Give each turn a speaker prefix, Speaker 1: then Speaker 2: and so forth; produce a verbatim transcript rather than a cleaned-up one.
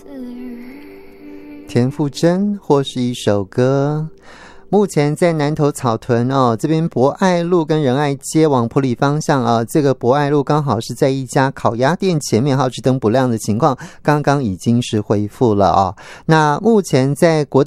Speaker 1: 田馥甄或是一首歌。目前在南投草屯哦，这边博爱路跟仁爱街往埔里方向啊，这个博爱路刚好是在一家烤鸭店前面，还有绿灯不亮的情况，刚刚已经是恢复了啊。那目前在国道